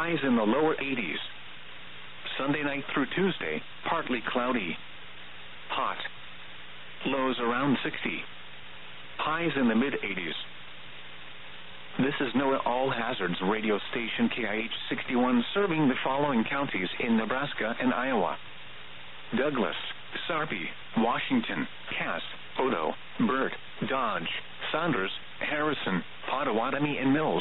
highs in the lower 80s. Sunday night through Tuesday, partly cloudy. Hot. Lows around 60. Highs in the mid-80s. This is NOAA All Hazards radio station KIH 61 serving the following counties in Nebraska and Iowa: Douglas, Sarpy, Washington, Cass, Odo, Burt, Dodge, Saunders, Harrison, Potawatomi, and Mills.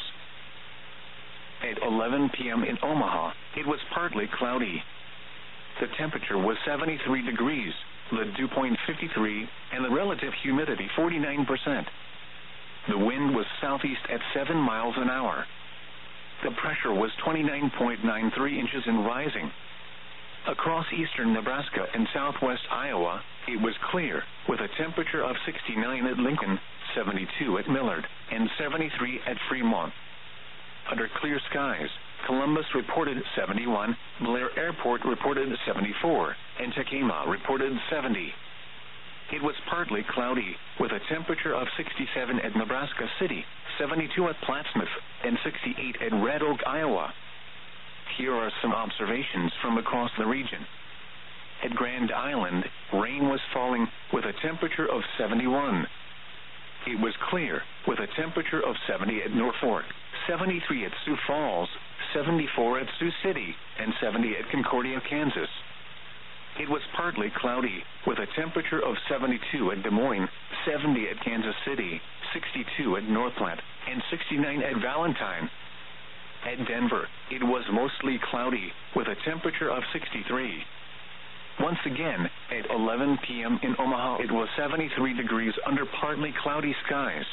At 11 p.m. in Omaha, it was partly cloudy. The temperature was 73 degrees, the dew point 53, and the relative humidity 49%. The wind was southeast at 7 miles an hour. The pressure was 29.93 inches and rising. Across eastern Nebraska and southwest Iowa, it was clear, with a temperature of 69 at Lincoln, 72 at Millard, and 73 at Fremont. Under clear skies, Columbus reported 71, Blair Airport reported 74, and Tekamah reported 70. It was partly cloudy, with a temperature of 67 at Nebraska City, 72 at Plattsmouth, and 68 at Red Oak, Iowa. Here are some observations from across the region. At Grand Island, rain was falling, with a temperature of 71. It was clear, with a temperature of 70 at Norfolk, 73 at Sioux Falls, 74 at Sioux City, and 70 at Concordia, Kansas. It was partly cloudy, with a temperature of 72 at Des Moines, 70 at Kansas City, 62 at North Platte, and 69 at Valentine. At Denver, it was mostly cloudy, with a temperature of 63. Once again, at 11 p.m. in Omaha, it was 73 degrees under partly cloudy skies.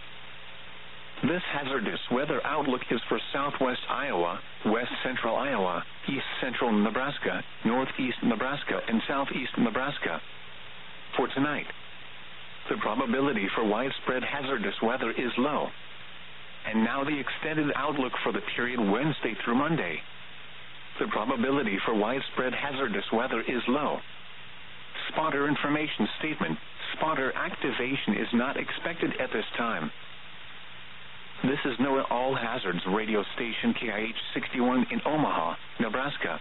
This hazardous weather outlook is for southwest Iowa, west central Iowa, east central Nebraska, northeast Nebraska, and southeast Nebraska. For tonight, the probability for widespread hazardous weather is low. And now the extended outlook for the period Wednesday through Monday. The probability for widespread hazardous weather is low. Spotter information statement: spotter activation is not expected at this time. This is NOAA All Hazards radio station KIH 61 in Omaha, Nebraska.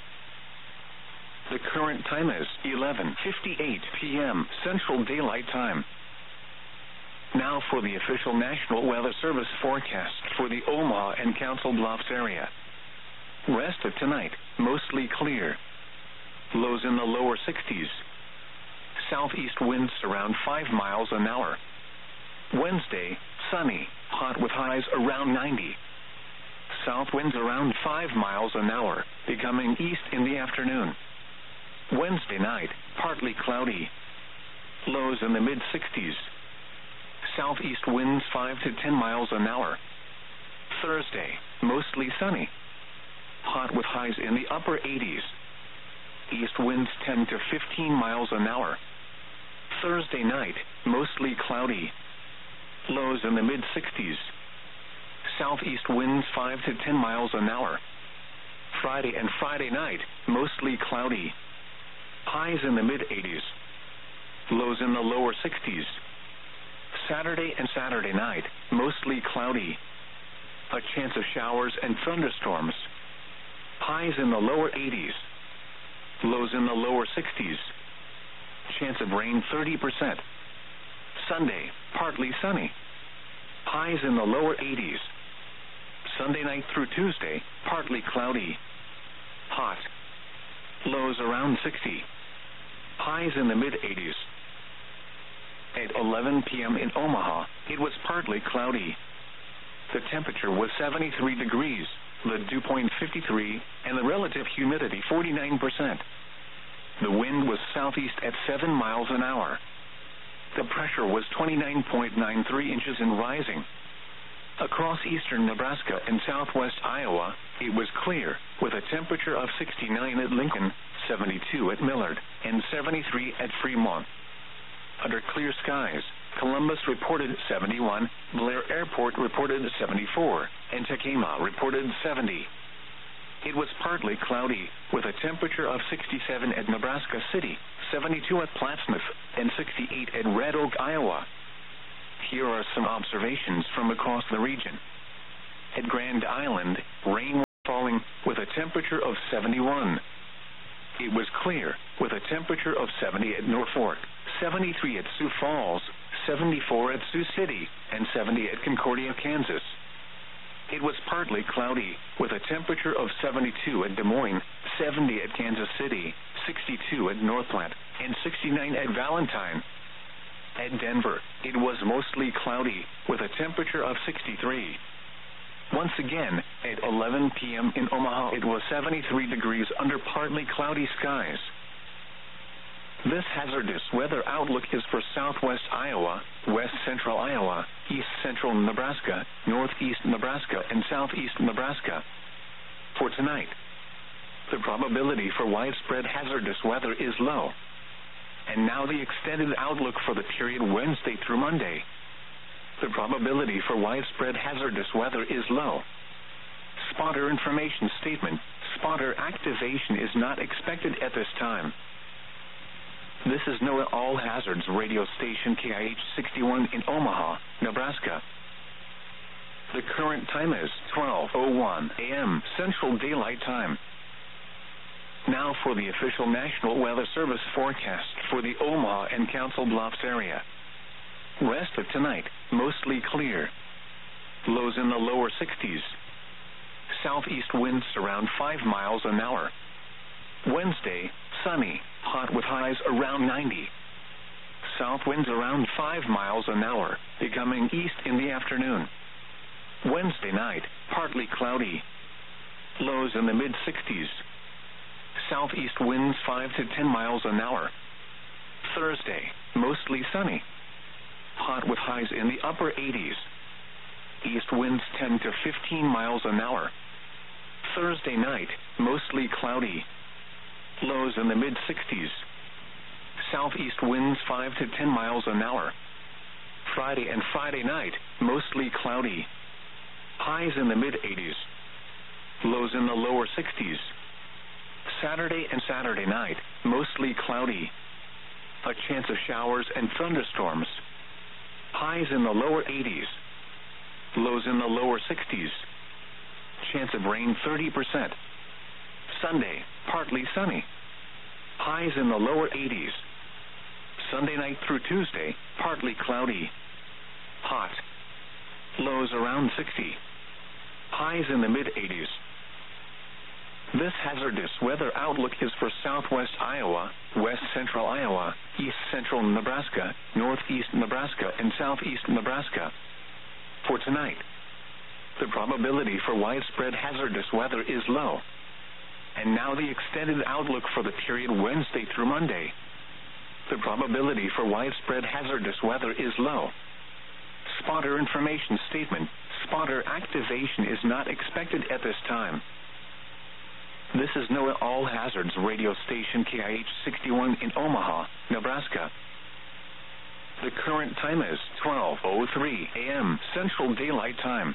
The current time is 11:58 p.m. Central Daylight Time. Now for the official National Weather Service forecast for the Omaha and Council Bluffs area. Rest of tonight, mostly clear. Lows in the lower 60s. Southeast winds around 5 miles an hour. Wednesday, sunny, hot with highs around 90. South winds around 5 miles an hour, becoming east in the afternoon. Wednesday night, partly cloudy. Lows in the mid-60s. Southeast winds 5 to 10 miles an hour. Thursday, mostly sunny. Hot with highs in the upper 80s. East winds 10 to 15 miles an hour. Thursday night, mostly cloudy. Lows in the mid-60s. Southeast winds 5 to 10 miles an hour. Friday and Friday night, mostly cloudy. Highs in the mid-80s. Lows in the lower 60s. Saturday and Saturday night, mostly cloudy. A chance of showers and thunderstorms. Highs in the lower 80s. Lows in the lower 60s. Chance of rain 30%. Sunday, partly sunny. Highs in the lower 80s. Sunday night through Tuesday, partly cloudy. Hot. Lows around 60. Highs in the mid-80s. At 11 p.m. in Omaha, it was partly cloudy. The temperature was 73 degrees, the dew point 53, and the relative humidity 49%. The wind was southeast at 7 miles an hour. The pressure was 29.93 inches and rising. Across eastern Nebraska and southwest Iowa, it was clear, with a temperature of 69 at Lincoln, 72 at Millard, and 73 at Fremont. Under clear skies, Columbus reported 71, Blair Airport reported 74, and Tekamah reported 70. It was partly cloudy, with a temperature of 67 at Nebraska City, 72 at Plattsmouth, and 68 at Red Oak, Iowa. Here are some observations from across the region. At Grand Island, rain was falling, with a temperature of 71. It was clear, with a temperature of 70 at Norfolk, 73 at Sioux Falls, 74 at Sioux City, and 70 at Concordia, Kansas. It was partly cloudy, with a temperature of 72 at Des Moines, 70 at Kansas City, 62 at North Platte, and 69 at Valentine. At Denver, it was mostly cloudy, with a temperature of 63. Once again, at 11 p.m. in Omaha, it was 73 degrees under partly cloudy skies. This hazardous weather outlook is for southwest Iowa, west central Iowa, east central Nebraska, northeast Nebraska, and southeast Nebraska. For tonight, the probability for widespread hazardous weather is low. And now the extended outlook for the period Wednesday through Monday. The probability for widespread hazardous weather is low. Spotter information statement. Spotter activation is not expected at this time. This is NOAA All Hazards radio station KIH 61 in Omaha, Nebraska. The current time is 12:01 a.m. Central Daylight Time. Now for the official National Weather Service forecast for the Omaha and Council Bluffs area. Rest of tonight, mostly clear. Lows in the lower 60s. Southeast winds around 5 miles an hour. Wednesday, sunny, hot with highs around 90. South winds around 5 miles an hour, becoming east in the afternoon. Wednesday night, partly cloudy. Lows in the mid-60s. Southeast winds 5 to 10 miles an hour. Thursday, mostly sunny. Hot with highs in the upper 80s. East winds 10 to 15 miles an hour. Thursday night, mostly cloudy. Lows in the mid-60s. Southeast winds 5 to 10 miles an hour. Friday and Friday night, mostly cloudy. Highs in the mid-80s. Lows in the lower 60s. Saturday and Saturday night, mostly cloudy. A chance of showers and thunderstorms. Highs in the lower 80s. Lows in the lower 60s. Chance of rain 30%. Sunday, partly sunny. Highs in the lower 80s. Sunday night through Tuesday, partly cloudy. Hot. Lows around 60. Highs in the mid-80s. This hazardous weather outlook is for southwest Iowa, west central Iowa, east central Nebraska, northeast Nebraska, and southeast Nebraska. For tonight, the probability for widespread hazardous weather is low. And now the extended outlook for the period Wednesday through Monday. The probability for widespread hazardous weather is low. Spotter information statement. Spotter activation is not expected at this time. This is NOAA All Hazards radio station KIH 61 in Omaha, Nebraska. The current time is 12:03 a.m. Central Daylight Time.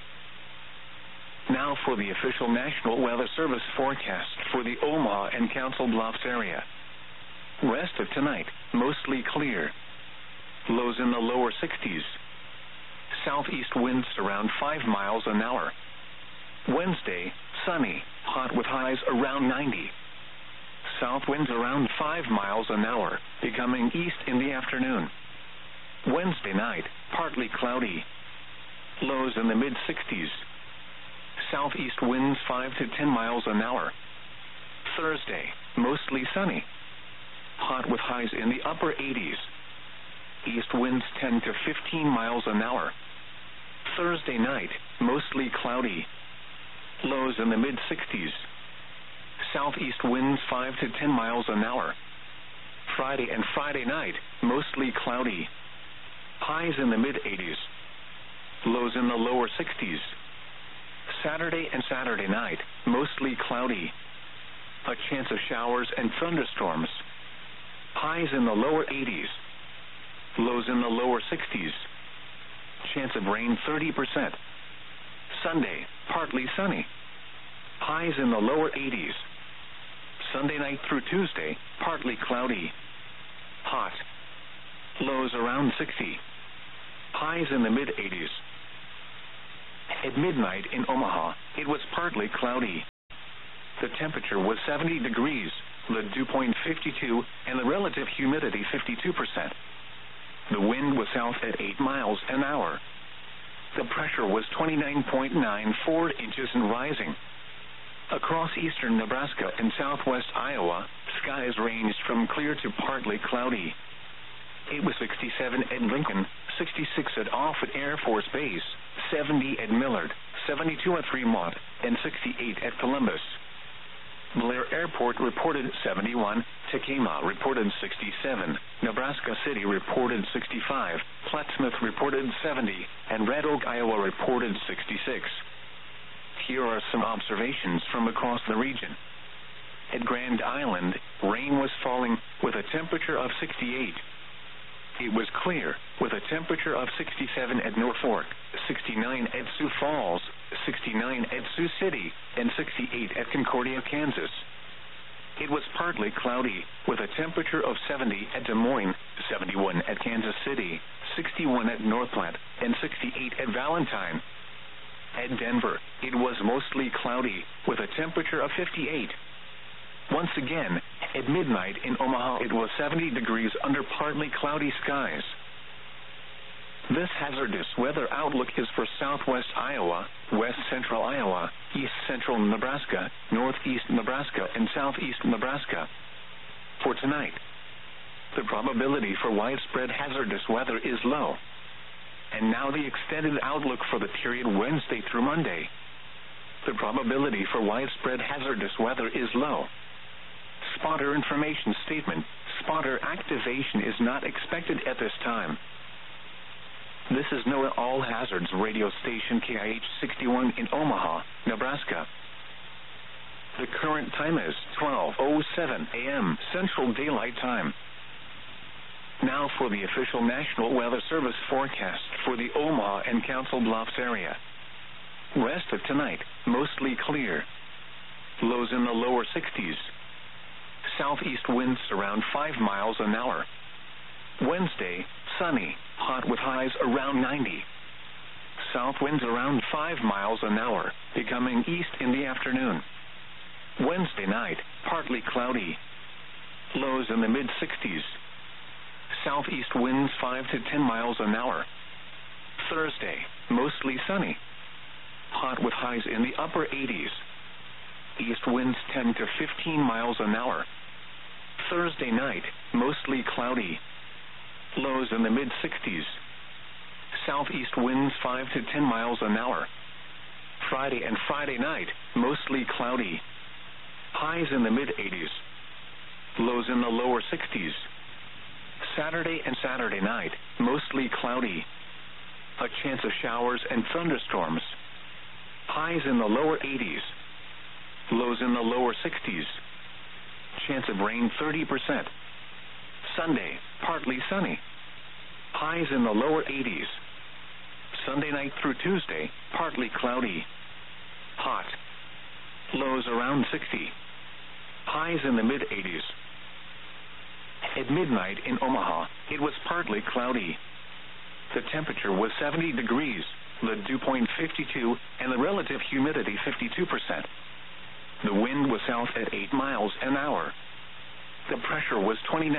Now for the official National Weather Service forecast for the Omaha and Council Bluffs area. Rest of tonight, mostly clear. Lows in the lower 60s. Southeast winds around 5 miles an hour. Wednesday, sunny, hot with highs around 90. South winds around 5 miles an hour, becoming east in the afternoon. Wednesday night, partly cloudy. Lows in the mid-60s. Southeast winds 5 to 10 miles an hour. Thursday, mostly sunny. Hot with highs in the upper 80s. East winds 10 to 15 miles an hour. Thursday night, mostly cloudy. Lows in the mid-60s. Southeast winds 5 to 10 miles an hour. Friday and Friday night, mostly cloudy. Highs in the mid-80s. Lows in the lower 60s. Saturday and Saturday night, mostly cloudy. A chance of showers and thunderstorms. Highs in the lower 80s. Lows in the lower 60s. Chance of rain 30%. Sunday, partly sunny. Highs in the lower 80s. Sunday night through Tuesday, partly cloudy. Hot. Lows around 60. Highs in the mid-80s. At midnight in Omaha, it was partly cloudy. The temperature was 70 degrees, the dew point 52, and the relative humidity 52%. The wind was south at 8 miles an hour. The pressure was 29.94 inches and rising. Across eastern Nebraska and southwest Iowa, skies ranged from clear to partly cloudy. It was 67 at Lincoln, 66 at Offutt Air Force Base, 70 at Millard, 72 at Fremont, and 68 at Columbus. Blair Airport reported 71, Tekamah reported 67, Nebraska City reported 65, Plattsmouth reported 70, and Red Oak, Iowa reported 66. Here are some observations from across the region. At Grand Island, rain was falling with a temperature of 68. It was clear with a temperature of 67 at Norfolk, 69 at Sioux Falls, 69 at Sioux City, and 68 at Concordia, Kansas. It was partly cloudy with a temperature of 70 at Des Moines, 71 at Kansas City, 61 at North Platte, and 68 at Valentine. At Denver, it was mostly cloudy with a temperature of 58. Once again, at midnight in Omaha, it was 70 degrees under partly cloudy skies. This hazardous weather outlook is for southwest Iowa, west central Iowa, east central Nebraska, northeast Nebraska, and southeast Nebraska. For tonight, the probability for widespread hazardous weather is low. And now the extended outlook for the period Wednesday through Monday. The probability for widespread hazardous weather is low. Spotter information statement. Spotter activation is not expected at this time. This is NOAA All Hazards radio station KIH 61 in Omaha, Nebraska. The current time is 12:07 a.m. Central Daylight Time. Now for the official National Weather Service forecast for the Omaha and Council Bluffs area. Rest of tonight, mostly clear. Lows in the lower 60s. Southeast winds around 5 miles an hour. Wednesday, sunny, hot with highs around 90. South winds around 5 miles an hour, becoming east in the afternoon. Wednesday night, partly cloudy. Lows in the mid-60s. Southeast winds 5 to 10 miles an hour. Thursday, mostly sunny. Hot with highs in the upper 80s. East winds 10 to 15 miles an hour. Thursday night, mostly cloudy. Lows in the mid-60s. Southeast winds 5 to 10 miles an hour. Friday and Friday night, mostly cloudy. Highs in the mid-80s. Lows in the lower 60s. Saturday and Saturday night, mostly cloudy. A chance of showers and thunderstorms. Highs in the lower 80s. Lows in the lower 60s. Chance of rain 30%. Sunday, partly sunny. Highs in the lower 80s. Sunday night through Tuesday, partly cloudy. Hot. Lows around 60. Highs in the mid-80s. At midnight in Omaha, it was partly cloudy. The temperature was 70 degrees, the dew point 52, and the relative humidity 52%. The wind was south at 8 miles an hour. The pressure was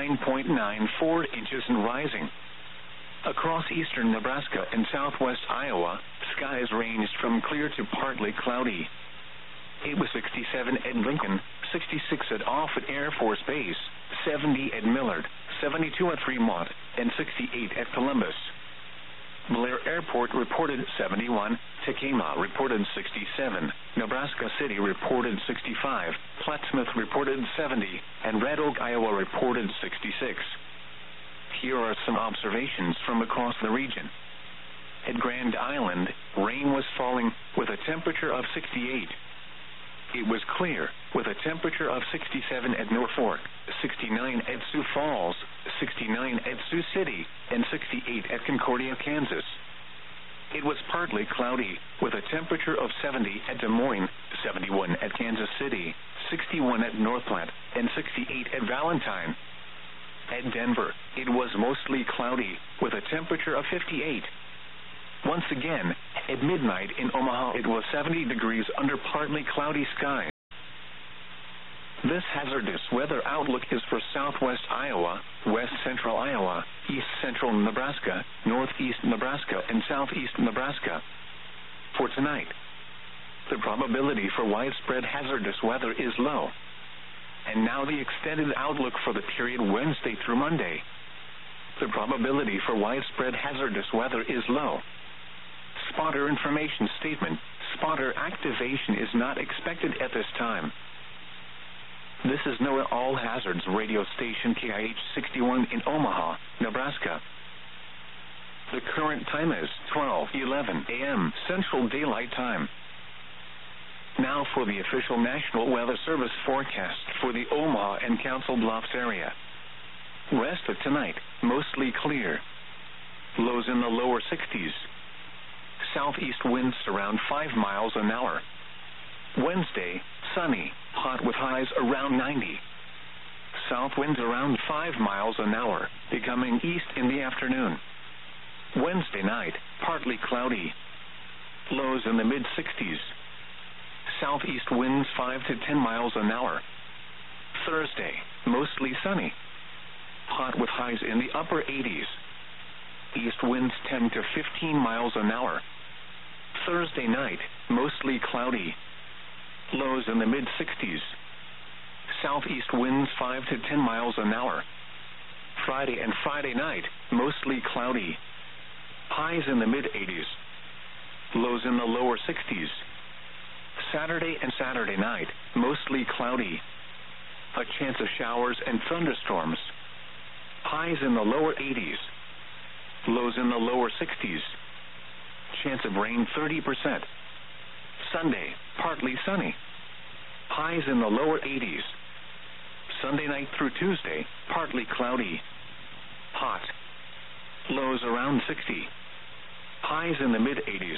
29.94 inches and rising. Across eastern Nebraska and southwest Iowa, skies ranged from clear to partly cloudy. It was 67 at Lincoln, 66 at Offutt Air Force Base, 70 at Millard, 72 at Fremont, and 68 at Columbus. Blair Airport reported 71, Tekamah reported 67, Nebraska City reported 65, Plattsmouth reported 70, and Red Oak, Iowa reported 66. Here are some observations from across the region. At Grand Island, rain was falling with a temperature of 68. It was clear with a temperature of 67 at Norfolk, 69 at Sioux Falls, 69 at Sioux City, and 68 at Concordia, Kansas. It was partly cloudy with a temperature of 70 at Des Moines, 71 at Kansas City, 61 at North Platte, and 68 at Valentine. At Denver, it was mostly cloudy with a temperature of 58. Once again, at midnight in Omaha, it was 70 degrees under partly cloudy skies. This hazardous weather outlook is for southwest Iowa, west central Iowa, east central Nebraska, northeast Nebraska, and southeast Nebraska. For tonight, the probability for widespread hazardous weather is low. And now the extended outlook for the period Wednesday through Monday. The probability for widespread hazardous weather is low. Spotter information statement. Spotter activation is not expected at this time. This is NOAA All Hazards radio station KIH 61 in Omaha, Nebraska. The current time is 12:11 a.m. Central Daylight Time. Now for the official National Weather Service forecast for the Omaha and Council Bluffs area. Rest of tonight, mostly clear. Lows in the lower 60s. Southeast winds around 5 miles an hour. Wednesday, sunny, hot with highs around 90. South winds around 5 miles an hour, becoming east in the afternoon. Wednesday night, partly cloudy. Lows in the mid-60s. Southeast winds 5 to 10 miles an hour. Thursday, mostly sunny. Hot with highs in the upper 80s. East winds 10 to 15 miles an hour. Thursday night, mostly cloudy. Lows in the mid-60s. Southeast winds 5 to 10 miles an hour. Friday and Friday night, mostly cloudy. Highs in the mid-80s. Lows in the lower 60s. Saturday and Saturday night, mostly cloudy. A chance of showers and thunderstorms. Highs in the lower 80s. Lows in the lower 60s. Chance of rain 30%. Sunday, partly sunny. Highs in the lower 80s. Sunday night through Tuesday, partly cloudy. Hot. Lows around 60. Highs in the mid-80s.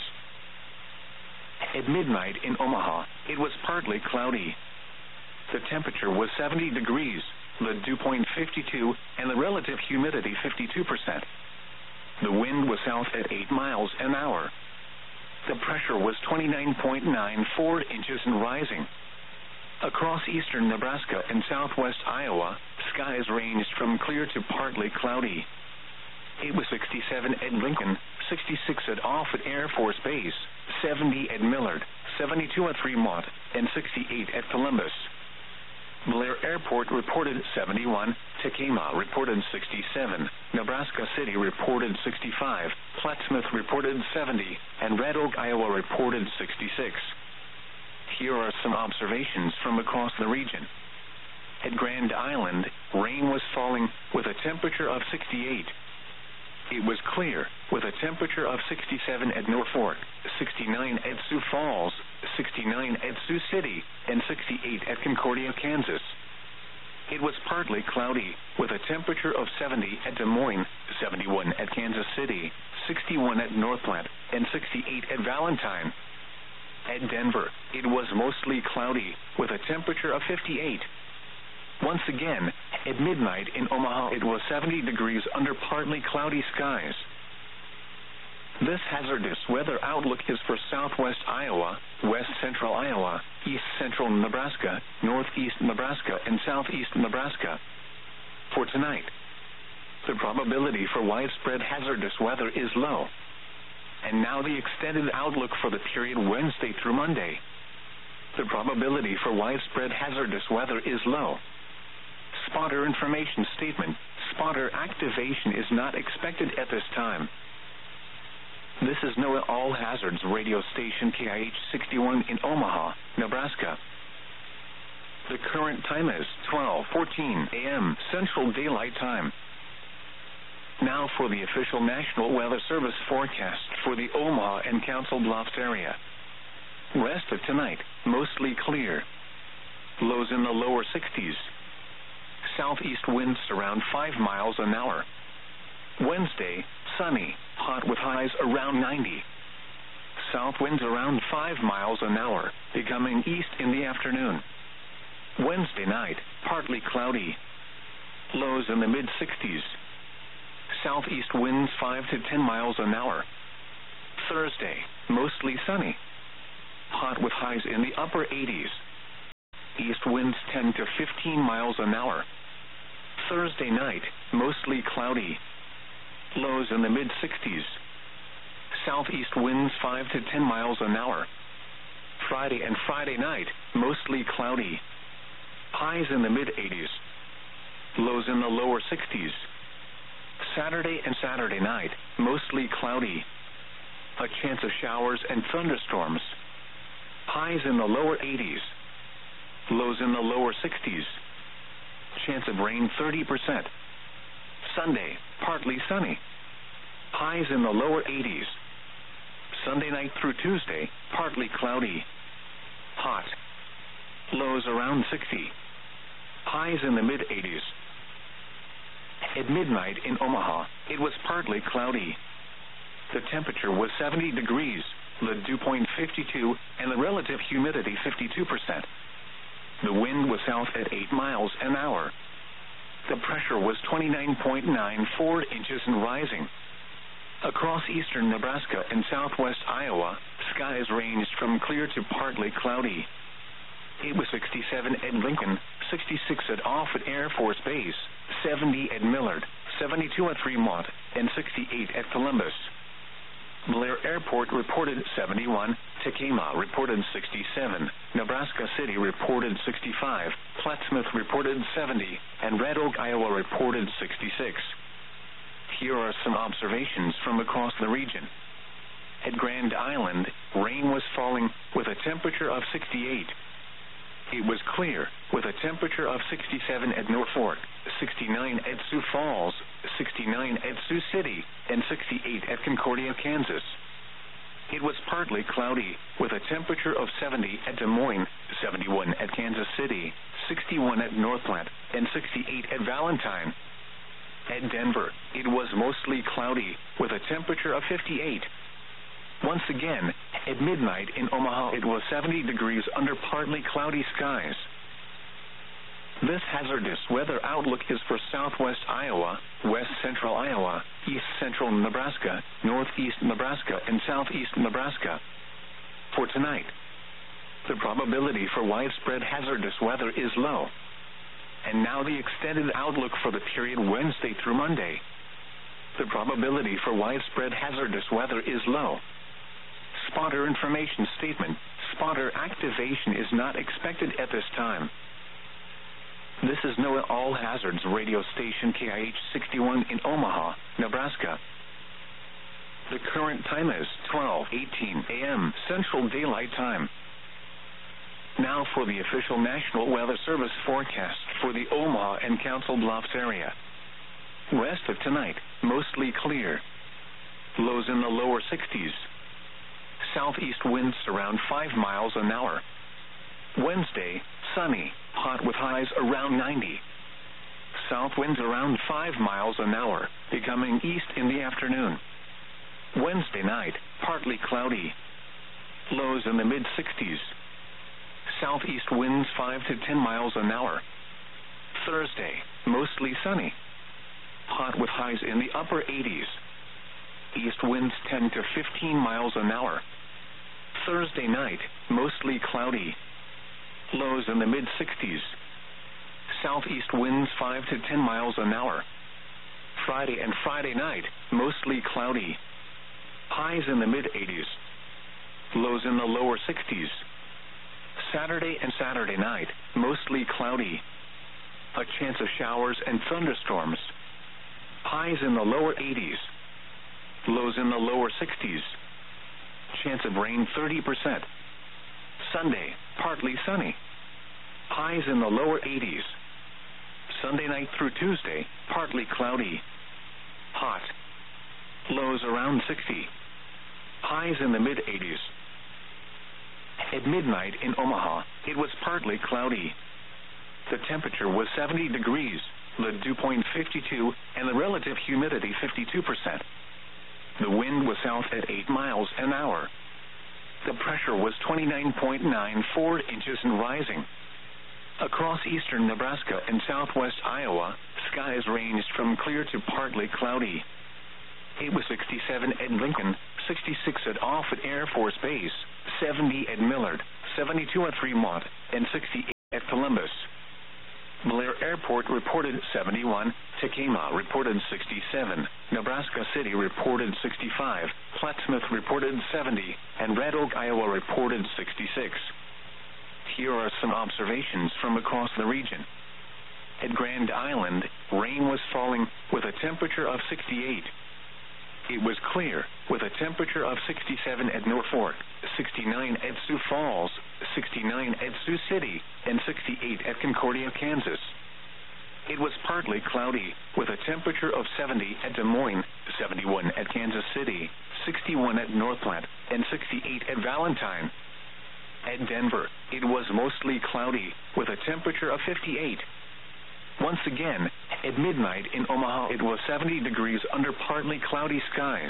At midnight in Omaha, it was partly cloudy. The temperature was 70 degrees, the dew point 52, and the relative humidity 52%. The wind was south at 8 miles an hour. The pressure was 29.94 inches and rising. Across eastern Nebraska and southwest Iowa, skies ranged from clear to partly cloudy. It was 67 at Lincoln, 66 at Offutt Air Force Base, 70 at Millard, 72 at Fremont, and 68 at Columbus. Blair Airport reported 71, Tacoma reported 67, Nebraska City reported 65, Plattsmouth reported 70, and Red Oak, Iowa reported 66. Here are some observations from across the region. At Grand Island, rain was falling with a temperature of 68. It was clear with a temperature of 67 at Norfolk, 69 at Sioux Falls, 69 at Sioux City, and 68 at Concordia, Kansas. It was partly cloudy with a temperature of 70 at Des Moines, 71 at Kansas City, 61 at Northland, and 68 at Valentine. At Denver, it was mostly cloudy with a temperature of 58. Once again, at midnight in Omaha, it was 70 degrees under partly cloudy skies. This hazardous weather outlook is for southwest Iowa, west central Iowa, east central Nebraska, northeast Nebraska, and southeast Nebraska. For tonight, the probability for widespread hazardous weather is low. And now the extended outlook for the period Wednesday through Monday. The probability for widespread hazardous weather is low. Spotter information statement. Spotter activation is not expected at this time. This is NOAA All Hazards radio station KIH 61 in Omaha, Nebraska. The current time is 12:14 a.m. Central Daylight Time. Now for the official National Weather Service forecast for the Omaha and Council Bluffs area. Rest of tonight, mostly clear. Lows in the lower 60s. Southeast winds around 5 miles an hour. Wednesday, sunny, hot with highs around 90. South winds around 5 miles an hour, becoming east in the afternoon. Wednesday night, partly cloudy. Lows in the mid-60s. Southeast winds 5 to 10 miles an hour. Thursday, mostly sunny. Hot with highs in the upper 80s. East southeast winds 10 to 15 miles an hour. Thursday night, mostly cloudy. Lows in the mid-60s. Southeast winds 5 to 10 miles an hour. Friday and Friday night, mostly cloudy. Highs in the mid-80s. Lows in the lower 60s. Saturday and Saturday night, mostly cloudy. A chance of showers and thunderstorms. Highs in the lower 80s. Lows in the lower 60s. Chance of rain 30%. Sunday, partly sunny. Highs in the lower 80s. Sunday night through Tuesday, partly cloudy. Hot. Lows around 60. Highs in the mid-80s. At midnight in Omaha, it was partly cloudy. The temperature was 70 degrees, the dew point 52, and the relative humidity 52%. The wind was south at 8 miles an hour. The pressure was 29.94 inches and rising. Across eastern Nebraska and southwest Iowa, skies ranged from clear to partly cloudy. It was 67 at Lincoln, 66 at Offutt Air Force Base, 70 at Millard, 72 at Fremont, and 68 at Columbus. Blair Airport reported 71, Tacoma reported 67, Nebraska City reported 65, Plattsmouth reported 70, and Red Oak, Iowa reported 66. Here are some observations from across the region. At Grand Island, rain was falling with a temperature of 68. It was clear with a temperature of 67 at Norfolk, 69 at Sioux Falls, 69 at Sioux City, and 68 at Concordia, Kansas. It was partly cloudy with a temperature of 70 at Des Moines, 71 at Kansas City, 61 at Northland, and 68 at Valentine. At Denver, it was mostly cloudy with a temperature of 58. Once again, at midnight in Omaha, it was 70 degrees under partly cloudy skies. This hazardous weather outlook is for southwest Iowa, west central Iowa, east central Nebraska, northeast Nebraska, and southeast Nebraska. For tonight, the probability for widespread hazardous weather is low. And now the extended outlook for the period Wednesday through Monday. The probability for widespread hazardous weather is low. Spotter information statement. Spotter activation is not expected at this time. This is NOAA All Hazards radio station KIH 61 in Omaha, Nebraska. The current time is 12:18 a.m. Central Daylight Time. Now for the official National Weather Service forecast for the Omaha and Council Bluffs area. West of tonight, mostly clear. Lows in the lower 60s. Southeast winds around 5 miles an hour. Wednesday, sunny, hot with highs around 90. South winds around 5 miles an hour, becoming east in the afternoon. Wednesday night, partly cloudy. Lows in the mid-60s. Southeast winds 5 to 10 miles an hour. Thursday, mostly sunny. Hot with highs in the upper 80s. East winds 10 to 15 miles an hour. Thursday night, mostly cloudy. Lows in the mid-60s. Southeast winds 5 to 10 miles an hour. Friday and Friday night, mostly cloudy. Highs in the mid-80s. Lows in the lower 60s. Saturday and Saturday night, mostly cloudy. A chance of showers and thunderstorms. Highs in the lower 80s. Lows in the lower 60s. Chance of rain 30%. Sunday, partly sunny. Highs in the lower 80s. Sunday night through Tuesday, partly cloudy. Hot. Lows around 60. Highs in the mid-80s. At midnight in Omaha, it was partly cloudy. The temperature was 70 degrees, the dew point 52, and the relative humidity 52%. The wind was south at 8 miles an hour. The pressure was 29.94 inches and rising. Across eastern Nebraska and southwest Iowa, skies ranged from clear to partly cloudy. It was 67 at Lincoln, 66 at Offutt Air Force Base, 70 at Millard, 72 at Fremont, and 68 at Columbus. Airport reported 71, Tacoma reported 67, Nebraska City reported 65, Plattsmouth reported 70, and Red Oak, Iowa reported 66. Here are some observations from across the region. At Grand Island, rain was falling with a temperature of 68. It was clear, with a temperature of 67 at Norfolk, 69 at Sioux Falls, 69 at Sioux City, and 68 at Concordia, Kansas. It was partly cloudy, with a temperature of 70 at Des Moines, 71 at Kansas City, 61 at North Platte, and 68 at Valentine. At Denver, it was mostly cloudy, with a temperature of 58. Once again, at midnight in Omaha, it was 70 degrees under partly cloudy skies.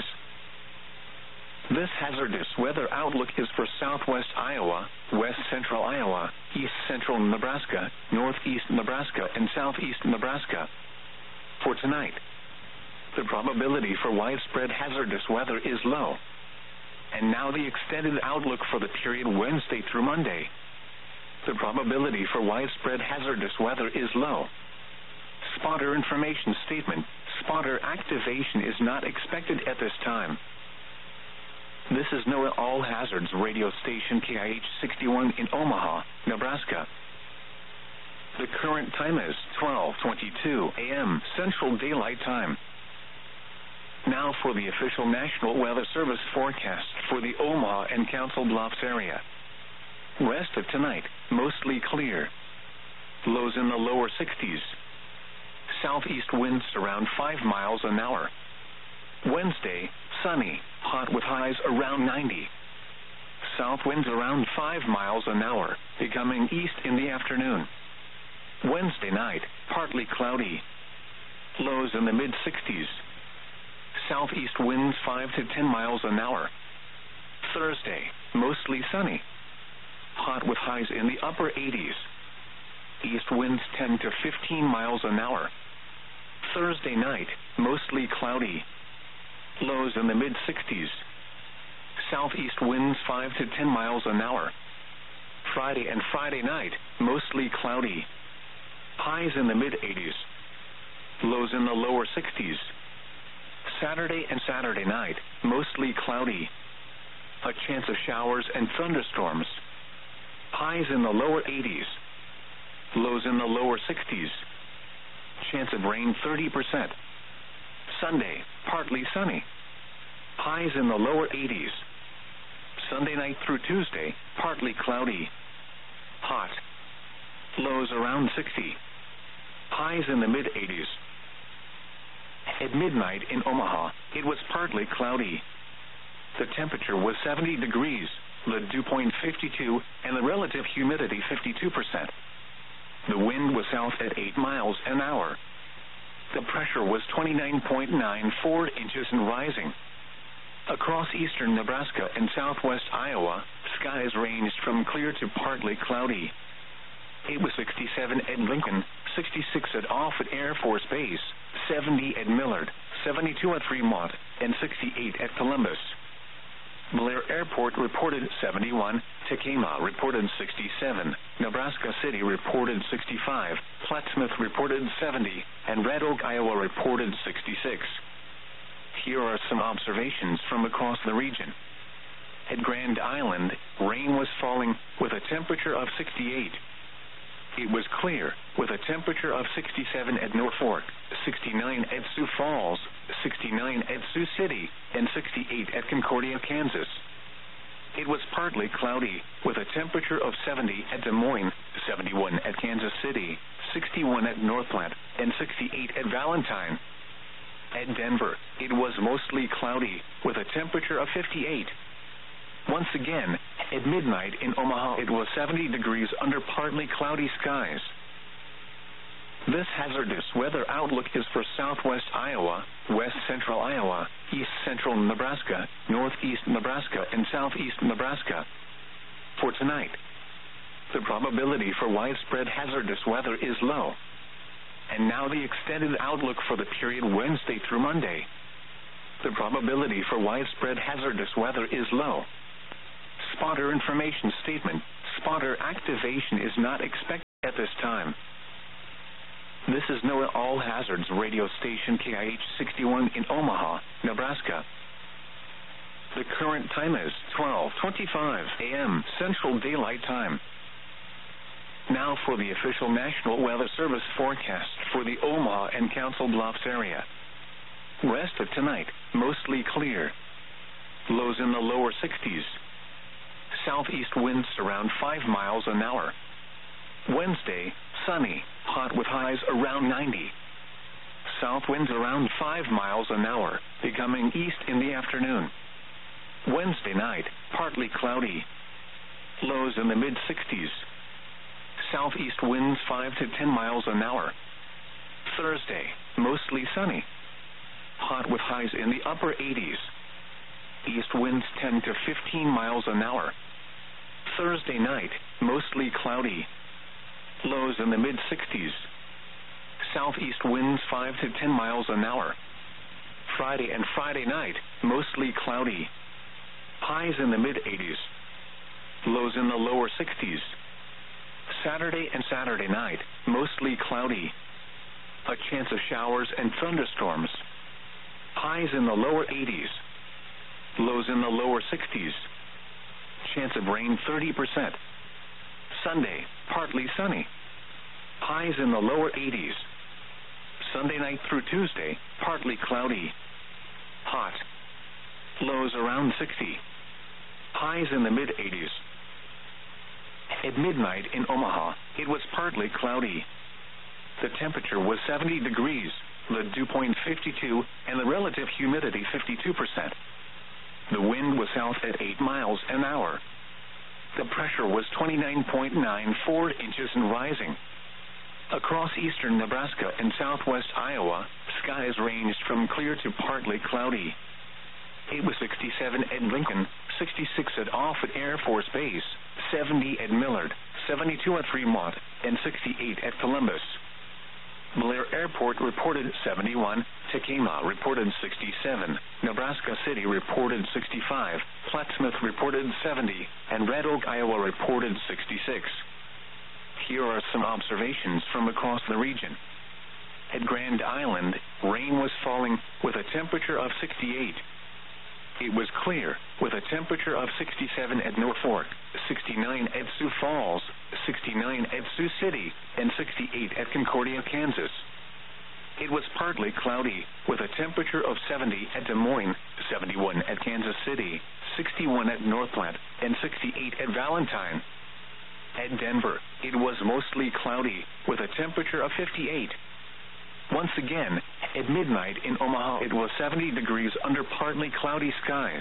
This hazardous weather outlook is for southwest Iowa, west central Iowa, east central Nebraska, northeast Nebraska, and southeast Nebraska. For tonight, the probability for widespread hazardous weather is low. And now the extended outlook for the period Wednesday through Monday. The probability for widespread hazardous weather is low. Spotter information statement. Spotter activation is not expected at this time. This is NOAA All Hazards radio station KIH 61 in Omaha, Nebraska. The current time is 12:22 a.m. Central Daylight Time. Now for the official National Weather Service forecast for the Omaha and Council Bluffs area. Rest of tonight, mostly clear. Lows in the lower 60s. Southeast winds around 5 miles an hour. Wednesday, sunny, hot with highs around 90. South winds around 5 miles an hour, becoming east in the afternoon. Wednesday night, partly cloudy. Lows in the mid-60s. Southeast winds 5 to 10 miles an hour. Thursday, mostly sunny. Hot with highs in the upper 80s. East winds 10 to 15 miles an hour. Thursday night, mostly cloudy. Lows in the mid-60s. Southeast winds 5 to 10 miles an hour. Friday and Friday night, mostly cloudy. Highs in the mid-80s. Lows in the lower 60s. Saturday and Saturday night, mostly cloudy. A chance of showers and thunderstorms. Highs in the lower 80s. Lows in the lower 60s. Chance of rain 30%. Sunday, partly sunny. Highs in the lower 80s. Sunday night through Tuesday, partly cloudy. Hot. Lows around 60. Highs in the mid-80s. At midnight in Omaha, it was partly cloudy. The temperature was 70 degrees, the dew point 52, and the relative humidity 52%. The wind was south at 8 miles an hour. The pressure was 29.94 inches and rising. Across eastern Nebraska and southwest Iowa, skies ranged from clear to partly cloudy. It was 67 at Lincoln, 66 at Offutt Air Force Base, 70 at Millard, 72 at Fremont, and 68 at Columbus. Blair Airport reported 71, Tacoma reported 67, Nebraska City reported 65, Plattsmouth reported 70, and Red Oak, Iowa reported 66. Here are some observations from across the region. At Grand Island, rain was falling with a temperature of 68. It was clear, with a temperature of 67 at Norfolk, 69 at Sioux Falls, 69 at Sioux City, and 68 at Concordia, Kansas. It was partly cloudy, with a temperature of 70 at Des Moines, 71 at Kansas City, 61 at North Platte, and 68 at Valentine. At Denver, it was mostly cloudy, with a temperature of 58. Once again, at midnight in Omaha, it was 70 degrees under partly cloudy skies. This hazardous weather outlook is for southwest Iowa, west central Iowa, east central Nebraska, northeast Nebraska, and southeast Nebraska. For tonight, the probability for widespread hazardous weather is low. And now the extended outlook for the period Wednesday through Monday. The probability for widespread hazardous weather is low. Spotter information statement. Spotter activation is not expected at this time. This is NOAA All Hazards radio station KIH 61 in Omaha, Nebraska. The current time is 12:25 a.m. Central Daylight Time. Now for the official National Weather Service forecast for the Omaha and Council Bluffs area. Rest of tonight, mostly clear. Lows in the lower 60s. Southeast winds around 5 miles an hour. Wednesday, sunny, hot with highs around 90. South winds around 5 miles an hour, becoming east in the afternoon. Wednesday night, partly cloudy. Lows in the mid-60s. Southeast winds 5 to 10 miles an hour. Thursday, mostly sunny. Hot with highs in the upper 80s. East winds 10 to 15 miles an hour. Thursday night, mostly cloudy. Lows in the mid-60s. Southeast winds 5 to 10 miles an hour. Friday and Friday night, mostly cloudy. Highs in the mid-80s. Lows in the lower 60s. Saturday and Saturday night, mostly cloudy. A chance of showers and thunderstorms. Highs in the lower 80s. Lows in the lower 60s. Chance of rain 30%. Sunday, partly sunny. Highs in the lower 80s. Sunday night through Tuesday, partly cloudy. Hot. Lows around 60. Highs in the mid-80s. At midnight in Omaha, it was partly cloudy. The temperature was 70 degrees, the dew point 52, and the relative humidity 52%. The wind was south at 8 miles an hour. The pressure was 29.94 inches and rising. Across eastern Nebraska and southwest Iowa, skies ranged from clear to partly cloudy. It was 67 at Lincoln, 66 at Offutt Air Force Base, 70 at Millard, 72 at Fremont, and 68 at Columbus. Blair Airport reported 71, Tacoma reported 67, Nebraska City reported 65, Plattsmouth reported 70, and Red Oak, Iowa reported 66. Here are some observations from across the region. At Grand Island, rain was falling with a temperature of 68. It was clear with a temperature of 67 at Norfolk, 69 at Sioux Falls, 69 at Sioux City, and 68 at Concordia, Kansas. It was partly cloudy with a temperature of 70 at Des Moines, 71 at Kansas City, 61 at North Platte, and 68 at Valentine. At Denver, it was mostly cloudy with a temperature of 58. Once again, at midnight in Omaha, it was 70 degrees under partly cloudy skies.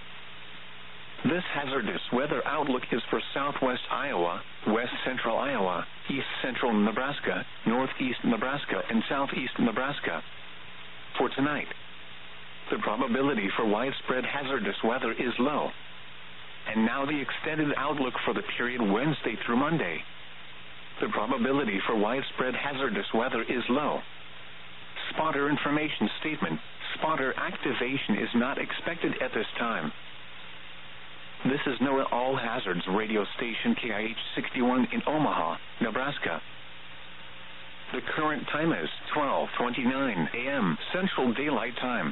This hazardous weather outlook is for southwest Iowa, west central Iowa, east central Nebraska, northeast Nebraska, and southeast Nebraska. For tonight, the probability for widespread hazardous weather is low. And now the extended outlook for the period Wednesday through Monday. The probability for widespread hazardous weather is low. Spotter information statement. Spotter activation is not expected at this time. This is NOAA All Hazards radio station KIH 61 in Omaha, Nebraska. The current time is 12:29 a.m. Central Daylight Time.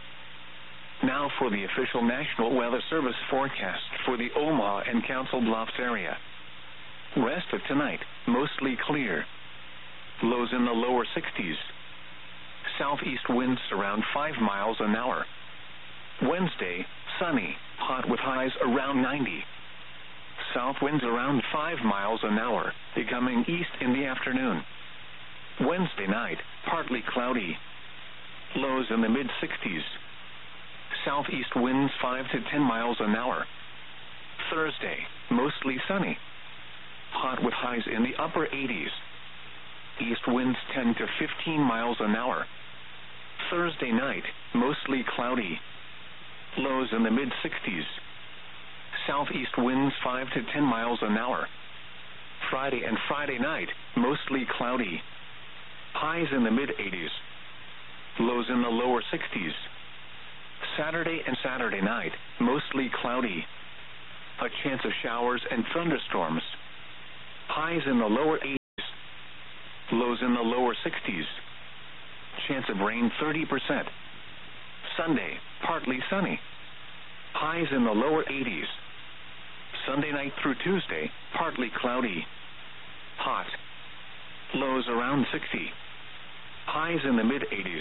Now for the official National Weather Service forecast for the Omaha and Council Bluffs area. Rest of tonight, mostly clear. Lows in the lower 60s. Southeast winds around 5 miles an hour. Wednesday, sunny, hot with highs around 90. South winds around 5 miles an hour, becoming east in the afternoon. Wednesday night, partly cloudy. Lows in the mid-60s. Southeast winds 5 to 10 miles an hour. Thursday, mostly sunny. Hot with highs in the upper 80s. East winds 10 to 15 miles an hour. Thursday night, mostly cloudy. Lows in the mid-60s. Southeast winds 5 to 10 miles an hour. Friday and Friday night, mostly cloudy. Highs in the mid-80s. Lows in the lower 60s. Saturday and Saturday night, mostly cloudy. A chance of showers and thunderstorms. Highs in the lower 80s. Lows Lows in the lower 60s. Chance of rain 30%. Sunday, partly sunny. Highs in the lower 80s. Sunday night through Tuesday, partly cloudy. Hot. Lows around 60. Highs in the mid-80s.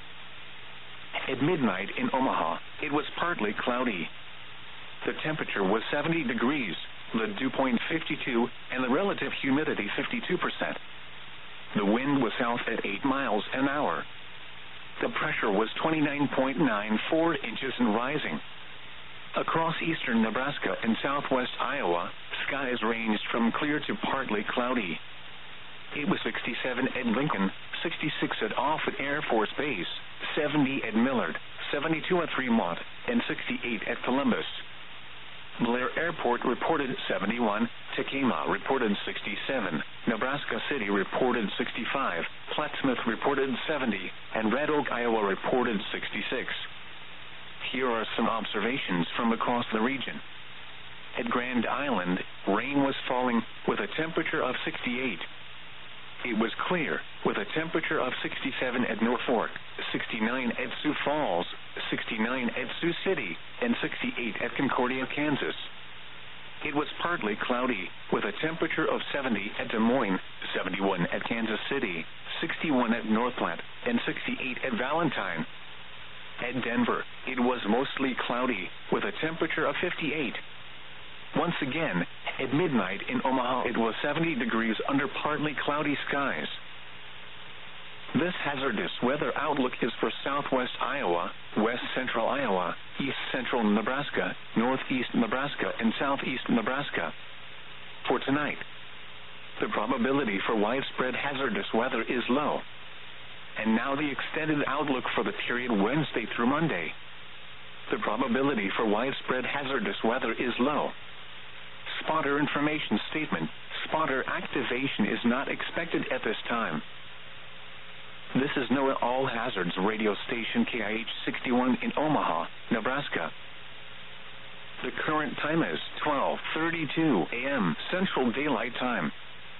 At midnight in Omaha, it was partly cloudy. The temperature was 70 degrees, the dew point 52, and the relative humidity 52%. The wind was south at 8 miles an hour. The pressure was 29.94 inches and rising. Across eastern Nebraska and southwest Iowa, skies ranged from clear to partly cloudy. It was 67 at Lincoln, 66 at Offutt Air Force Base, 70 at Millard, 72 at Fremont, and 68 at Columbus. Blair Airport reported 71, Tekamah reported 67, Nebraska City reported 65, Plattsmouth reported 70, and Red Oak, Iowa reported 66. Here are some observations from across the region. At Grand Island, rain was falling with a temperature of 68. It was clear, with a temperature of 67 at Norfolk, 69 at Sioux Falls, 69 at Sioux City, and 68 at Concordia, Kansas. It was partly cloudy, with a temperature of 70 at Des Moines, 71 at Kansas City, 61 at North Platte, and 68 at Valentine. At Denver, it was mostly cloudy, with a temperature of 58. Once again, at midnight in Omaha, it was 70 degrees under partly cloudy skies. This hazardous weather outlook is for southwest Iowa, west central Iowa, east central Nebraska, northeast Nebraska, and southeast Nebraska. For tonight, the probability for widespread hazardous weather is low. And now the extended outlook for the period Wednesday through Monday. The probability for widespread hazardous weather is low. Spotter information statement. Spotter activation is not expected at this time. This is NOAA All Hazards radio station KIH 61 in Omaha, Nebraska. The current time is 12:32 a.m. Central Daylight Time.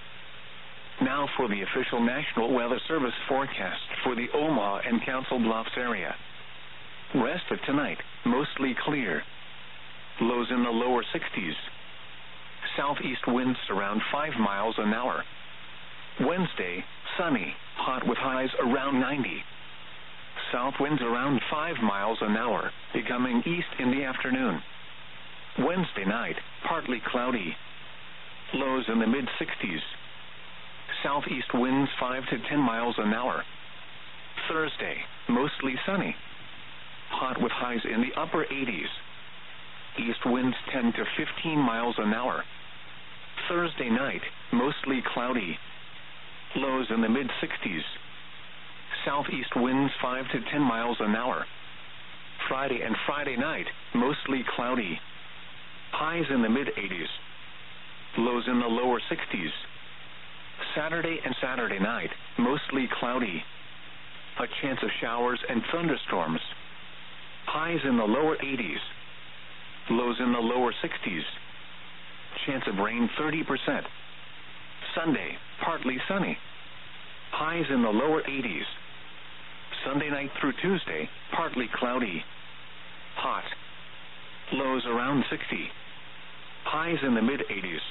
Now for the official National Weather Service forecast for the Omaha and Council Bluffs area. Rest of tonight, mostly clear. Lows in the lower 60s. Southeast winds around 5 miles an hour. Wednesday, sunny, hot with highs around 90. South winds around 5 miles an hour, becoming east in the afternoon. Wednesday night, partly cloudy. Lows in the mid-60s. Southeast winds 5 to 10 miles an hour. Thursday, mostly sunny. Hot with highs in the upper 80s. East winds 10 to 15 miles an hour. Thursday night, mostly cloudy. Lows in the mid-60s. Southeast winds 5 to 10 miles an hour. Friday and Friday night, mostly cloudy. Highs in the mid-80s. Lows in the lower 60s. Saturday and Saturday night, mostly cloudy. A chance of showers and thunderstorms. Highs in the lower 80s. Lows in the lower 60s. Chance of rain 30%. Sunday, partly sunny. Highs in the lower 80s. Sunday night through Tuesday, partly cloudy. Hot. Lows around 60. Highs in the mid-80s.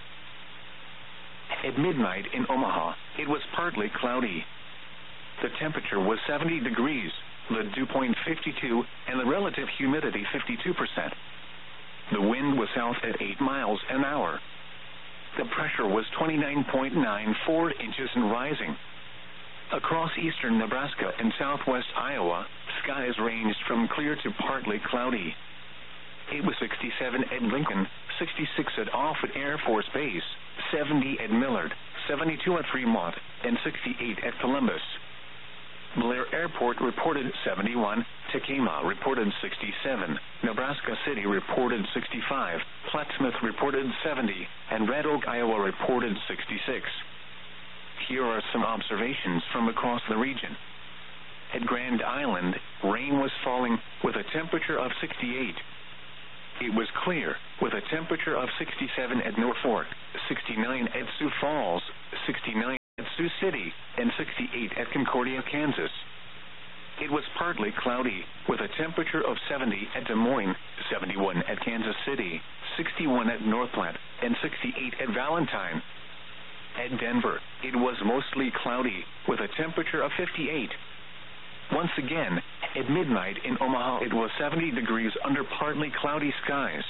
At midnight in Omaha, it was partly cloudy. The temperature was 70 degrees, the dew point 52, and the relative humidity 52%. The wind was south at 8 miles an hour. The pressure was 29.94 inches and rising. Across eastern Nebraska and southwest Iowa, skies ranged from clear to partly cloudy. It was 67 at Lincoln, 66 at Offutt Air Force Base, 70 at Millard, 72 at Fremont, and 68 at Columbus. Blair Airport reported 71, Tekamah reported 67, Nebraska City reported 65, Plattsmouth reported 70, and Red Oak, Iowa reported 66. Here are some observations from across the region. At Grand Island, rain was falling with a temperature of 68. It was clear, with a temperature of 67 at Norfolk, 69 at Sioux Falls, 69 at Sioux City, and 68 at Concordia, Kansas. It was partly cloudy, with a temperature of 70 at Des Moines, 71 at Kansas City, 61 at North Platte, and 68 at Valentine. At Denver, it was mostly cloudy, with a temperature of 58. Once again, at midnight in Omaha, it was 70 degrees under partly cloudy skies.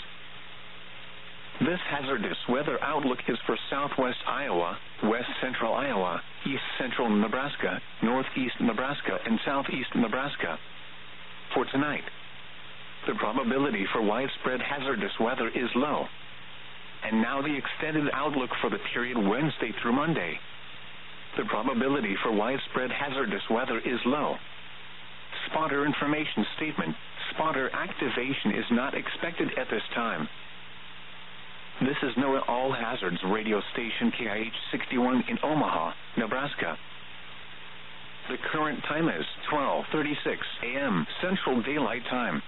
This hazardous weather outlook is for southwest Iowa, west central Iowa, east central Nebraska, northeast Nebraska, and southeast Nebraska. For tonight, the probability for widespread hazardous weather is low. And now the extended outlook for the period Wednesday through Monday. The probability for widespread hazardous weather is low. Spotter information statement: spotter activation is not expected at this time. This is NOAA All Hazards radio station KIH 61 in Omaha, Nebraska. The current time is 12:36 a.m. Central Daylight Time.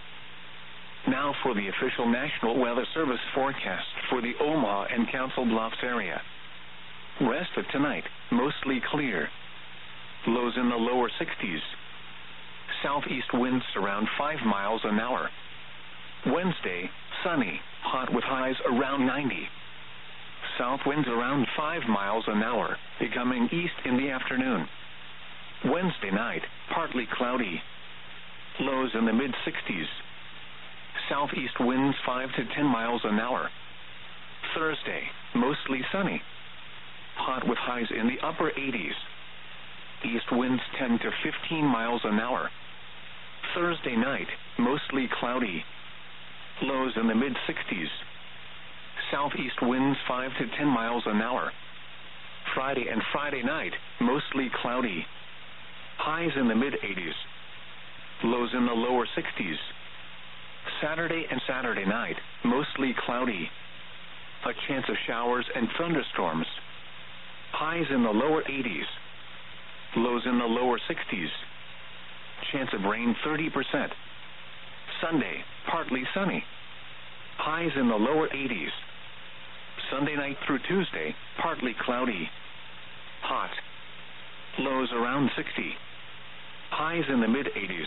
Now for the official National Weather Service forecast for the Omaha and Council Bluffs area. Rest of tonight, mostly clear. Lows in the lower 60s. Southeast winds around 5 miles an hour. Wednesday, sunny, hot with highs around 90. South winds around 5 miles an hour, becoming east in the afternoon. Wednesday night, partly cloudy. Lows in the mid-60s. Southeast winds 5 to 10 miles an hour. Thursday, mostly sunny. Hot with highs in the upper 80s. East winds 10 to 15 miles an hour. Thursday night, mostly cloudy. Lows in the mid-60s. Southeast winds 5 to 10 miles an hour. Friday and Friday night, mostly cloudy. Highs in the mid-80s. Lows in the lower 60s. Saturday and Saturday night, mostly cloudy. A chance of showers and thunderstorms. Highs in the lower 80s. Lows in the lower 60s. Chance of rain 30%. Sunday, partly sunny. Highs in the lower 80s. Sunday night through Tuesday, partly cloudy. Hot. Lows around 60. Highs in the mid-80s.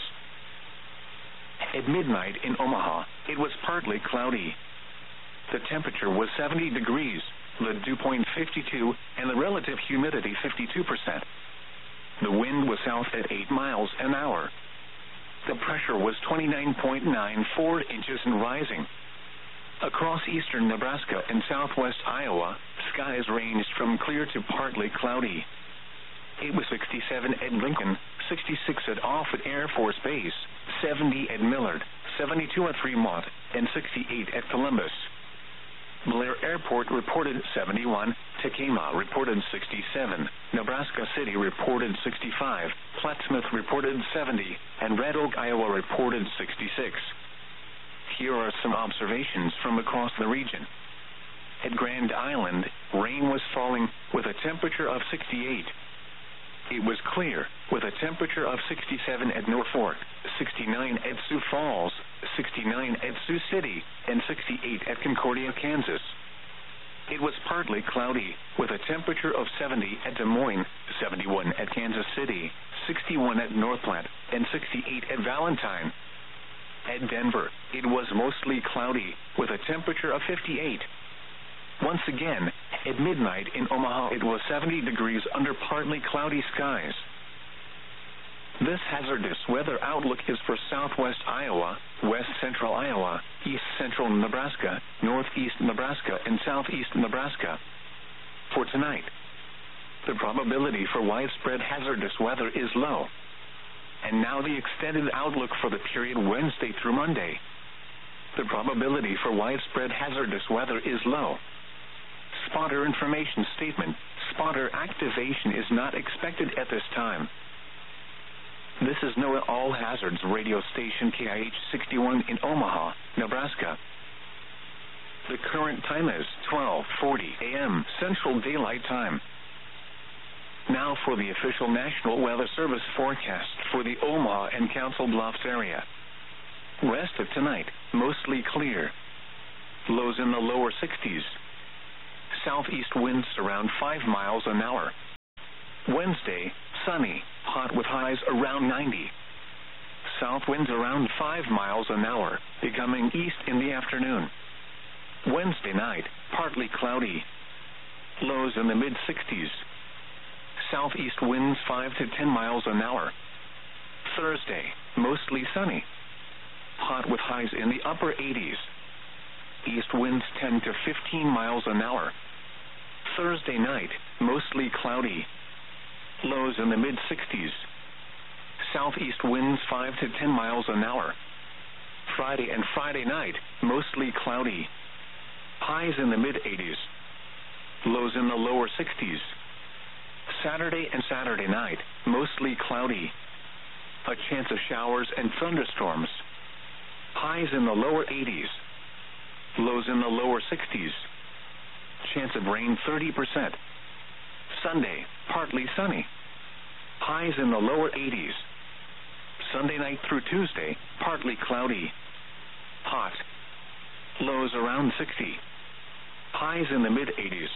At midnight in Omaha, it was partly cloudy. The temperature was 70 degrees, the dew point 52, and the relative humidity 52%. The wind was south at 8 miles an hour. The pressure was 29.94 inches and rising. Across eastern Nebraska and southwest Iowa, skies ranged from clear to partly cloudy. It was 67 at Lincoln, 66 at Offutt Air Force Base, 70 at Millard, 72 at Fremont, and 68 at Columbus. Blair Airport reported 71, Tacoma reported 67, Nebraska City reported 65, Plattsmouth reported 70, and Red Oak, Iowa reported 66. Here are some observations from across the region. At Grand Island, rain was falling with a temperature of 68. It was clear, with a temperature of 67 at Norfolk, 69 at Sioux Falls, 69 at Sioux City, and 68 at Concordia, Kansas. It was partly cloudy, with a temperature of 70 at Des Moines, 71 at Kansas City, 61 at North Platte, and 68 at Valentine. At Denver, it was mostly cloudy, with a temperature of 58. Once again, at midnight in Omaha, it was 70 degrees under partly cloudy skies. This hazardous weather outlook is for southwest Iowa, west central Iowa, east central Nebraska, northeast Nebraska, and southeast Nebraska. For tonight, the probability for widespread hazardous weather is low. And now the extended outlook for the period Wednesday through Monday. The probability for widespread hazardous weather is low. Spotter information statement: spotter activation is not expected at this time. This is NOAA All Hazards radio station KIH 61 in Omaha, Nebraska. The current time is 12:40 a.m. Central Daylight Time. Now for the official National Weather Service forecast for the Omaha and Council Bluffs area. Rest of tonight, mostly clear. Lows in the lower 60s. Southeast winds around 5 miles an hour. Wednesday, sunny, hot with highs around 90. South winds around 5 miles an hour, becoming east in the afternoon. Wednesday night, partly cloudy. Lows in the mid-60s. Southeast winds 5 to 10 miles an hour. Thursday, mostly sunny. Hot with highs in the upper 80s. East winds 10 to 15 miles an hour. Thursday night, mostly cloudy. Lows in the mid-60s. Southeast winds 5 to 10 miles an hour. Friday and Friday night, mostly cloudy. Highs in the mid-80s. Lows in the lower 60s. Saturday and Saturday night, mostly cloudy. A chance of showers and thunderstorms. Highs in the lower 80s. Lows in the lower 60s. Chance of rain 30%. Sunday, partly sunny. Highs in the lower 80s. Sunday night through Tuesday, partly cloudy. Hot. Lows around 60. Highs in the mid-80s.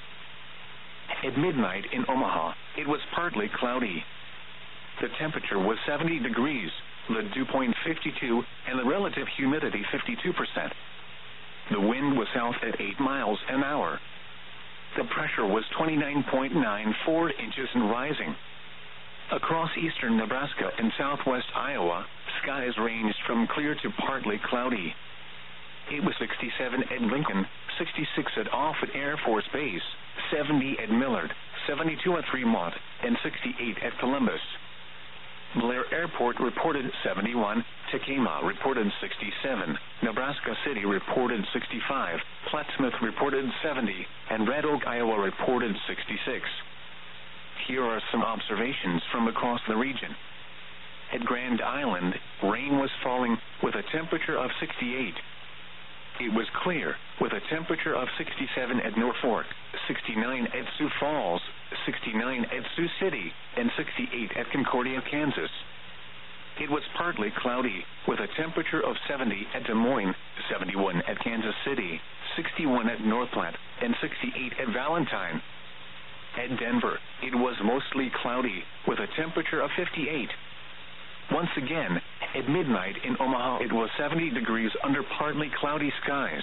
At midnight in Omaha, it was partly cloudy. The temperature was 70 degrees, the dew point 52, and the relative humidity 52%. The wind was south at 8 miles an hour. The pressure was 29.94 inches and rising. Across eastern Nebraska and southwest Iowa, skies ranged from clear to partly cloudy. It was 67 at Lincoln, 66 at Offutt Air Force Base, 70 at Millard, 72 at Fremont, and 68 at Columbus. Blair Airport reported 71, Tacoma reported 67, Nebraska City reported 65, Plattsmouth reported 70, and Red Oak, Iowa reported 66. Here are some observations from across the region. At Grand Island, rain was falling with a temperature of 68. It was clear, with a temperature of 67 at Norfolk, 69 at Sioux Falls, 69 at Sioux City, and 68 at Concordia, Kansas. It was partly cloudy, with a temperature of 70 at Des Moines, 71 at Kansas City, 61 at North Platte, and 68 at Valentine. At Denver, it was mostly cloudy, with a temperature of 58. Once again, at midnight in Omaha, it was 70 degrees under partly cloudy skies.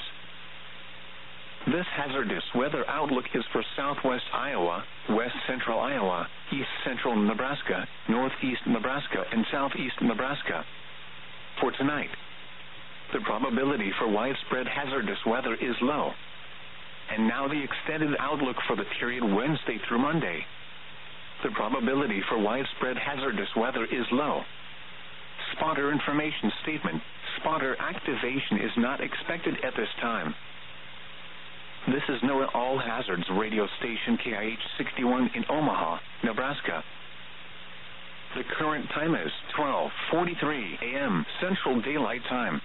This hazardous weather outlook is for southwest Iowa, west central Iowa, east central Nebraska, northeast Nebraska, and southeast Nebraska. For tonight, the probability for widespread hazardous weather is low. And now the extended outlook for the period Wednesday through Monday. The probability for widespread hazardous weather is low. Spotter information statement. Spotter activation is not expected at this time. This is NOAA All Hazards radio station KIH 61 in Omaha, Nebraska. The current time is 12:43 a.m. Central Daylight Time.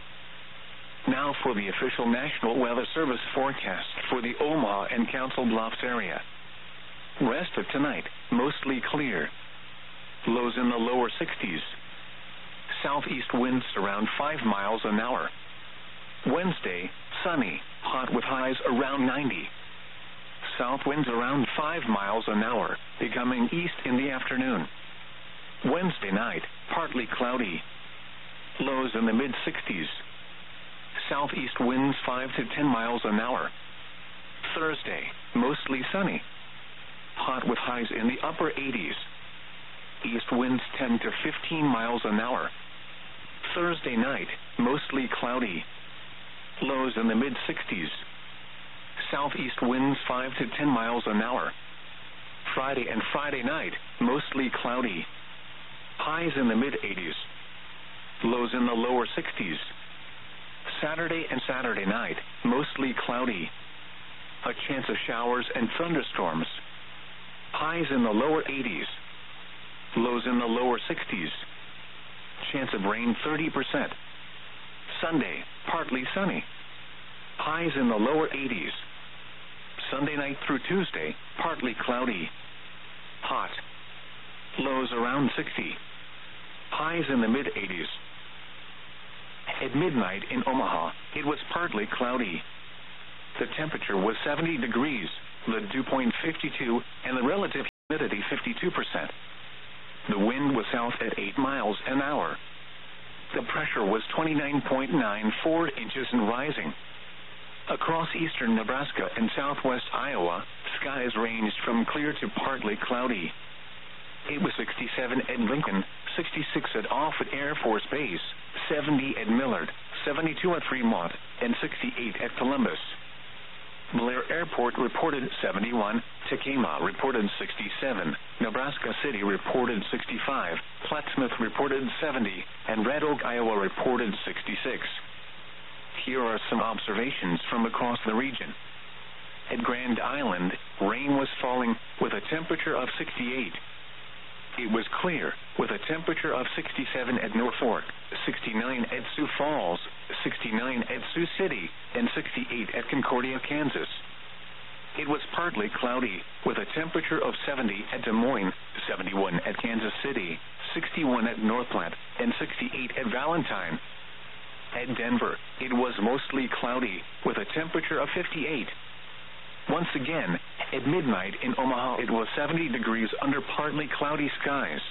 Now for the official National Weather Service forecast for the Omaha and Council Bluffs area. Rest of tonight, mostly clear. Lows in the lower 60s. Southeast winds around 5 miles an hour. Wednesday, sunny, hot with highs around 90. South winds around 5 miles an hour, becoming east in the afternoon. Wednesday night, partly cloudy. Lows in the mid-60s. Southeast winds 5 to 10 miles an hour. Thursday, mostly sunny. Hot with highs in the upper 80s. East winds 10 to 15 miles an hour. Thursday night, mostly cloudy. Lows in the mid-60s. Southeast winds 5 to 10 miles an hour. Friday and Friday night, mostly cloudy. Highs in the mid-80s. Lows in the lower 60s. Saturday and Saturday night, mostly cloudy. A chance of showers and thunderstorms. Highs in the lower 80s. Lows in the lower 60s. Chance of rain 30%. Sunday, partly sunny. Highs in the lower 80s. Sunday night through Tuesday, partly cloudy. Hot. Lows around 60. Highs in the mid-80s. At midnight in Omaha, it was partly cloudy. The temperature was 70 degrees, the dew point 52, and the relative humidity 50%. south at 8 miles an hour. The pressure was 29.94 inches and rising. Across eastern Nebraska and southwest Iowa, skies ranged from clear to partly cloudy. It was 67 at Lincoln, 66 at Offutt Air Force Base, 70 at Millard, 72 at Fremont, and 68 at Columbus. Blair Airport reported 71, Tekamah reported 67, Nebraska City reported 65, Plattsmouth reported 70, and Red Oak, Iowa reported 66. Here are some observations from across the region. At Grand Island, rain was falling with a temperature of 68. It was clear with a temperature of 67 at Norfolk, 69 at Sioux Falls, 69 at Sioux City, and 68 at Concordia, Kansas. It was partly cloudy with a temperature of 70 at Des Moines, 71 at Kansas City, 61 at North Platte, and 68 at Valentine. At Denver, it was mostly cloudy with a temperature of 58. Once again, at midnight in Omaha, it was 70 degrees under partly cloudy skies.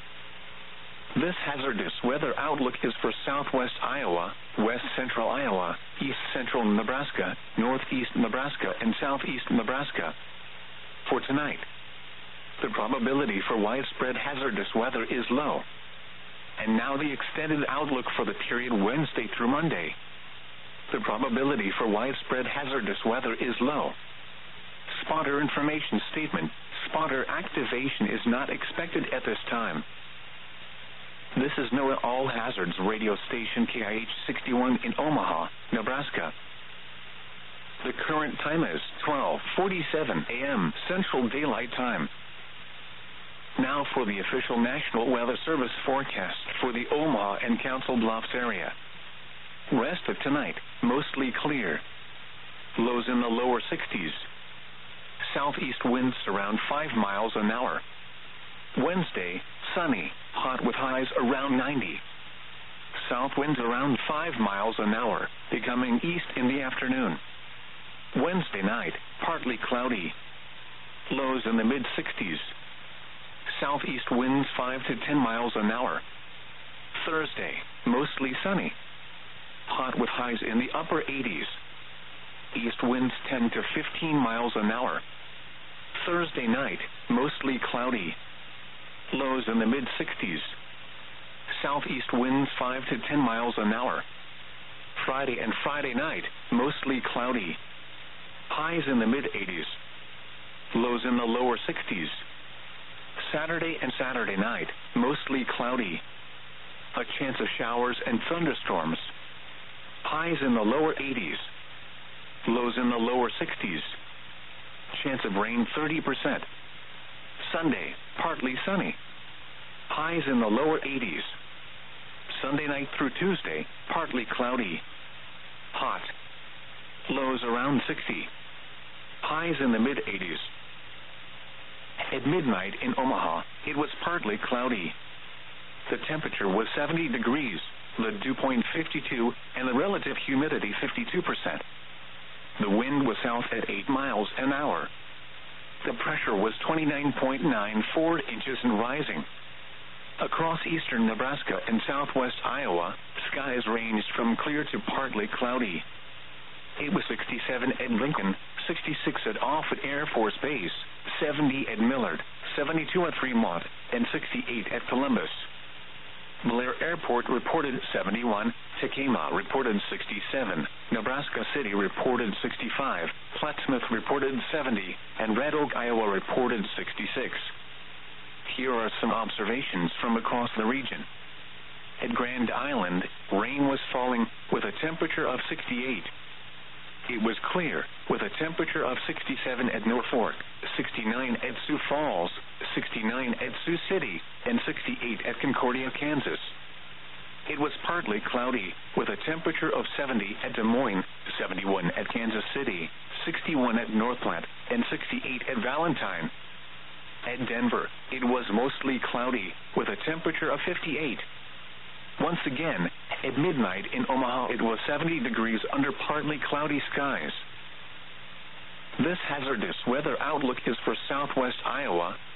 This hazardous weather outlook is for southwest Iowa, west central Iowa, east central Nebraska, northeast Nebraska, and southeast Nebraska. For tonight, the probability for widespread hazardous weather is low. And now the extended outlook for the period Wednesday through Monday. The probability for widespread hazardous weather is low. Spotter information statement. Spotter activation is not expected at this time. This is NOAA All Hazards radio station KIH 61 in Omaha, Nebraska. The current time is 12:47 a.m. Central Daylight Time. Now for the official National Weather Service forecast for the Omaha and Council Bluffs area. Rest of tonight, mostly clear. Lows in the lower 60s. Southeast winds around 5 miles an hour. Wednesday, sunny, hot with highs around 90. South winds around 5 miles an hour, becoming east in the afternoon. Wednesday night, partly cloudy. Lows in the mid-60s. Southeast winds 5 to 10 miles an hour. Thursday, mostly sunny. Hot with highs in the upper 80s. East winds 10 to 15 miles an hour. Thursday night, mostly cloudy. Lows in the mid-60s. Southeast winds 5 to 10 miles an hour. Friday and Friday night, mostly cloudy. Highs in the mid-80s. Lows in the lower 60s. Saturday and Saturday night, mostly cloudy. A chance of showers and thunderstorms. Highs in the lower 80s. Lows in the lower 60s. Chance of rain 30%. Sunday, partly sunny. Highs in the lower 80s. Sunday night through Tuesday, partly cloudy. Hot. Lows around 60. Highs in the mid-80s. At midnight in Omaha, it was partly cloudy. The temperature was 70 degrees, the dew point 52, and the relative humidity 52%. The wind was south at 8 miles an hour. The pressure was 29.94 inches and rising. Across eastern Nebraska and southwest Iowa, skies ranged from clear to partly cloudy. It was 67 at Lincoln, 66 at Offutt Air Force Base, 70 at Millard, 72 at Fremont, and 68 at Columbus. Blair Airport reported 71, Tekamah reported 67, Nebraska City reported 65, Plattsmouth reported 70, and Red Oak, Iowa reported 66. Here are some observations from across the region. At Grand Island, rain was falling with a temperature of 68. It was clear with a temperature of 67 at Norfolk, 69 at Sioux Falls, 69 at Sioux City, and 68 at Concordia, Kansas. It was partly cloudy with a temperature of 70 at Des Moines, 71 at Kansas City, 61 at North Platte, and 68 at Valentine. At Denver, it was mostly cloudy with a temperature of 58. Once again, at midnight in Omaha, it was 70 degrees under partly cloudy skies. This hazardous weather outlook is for southwest Iowa,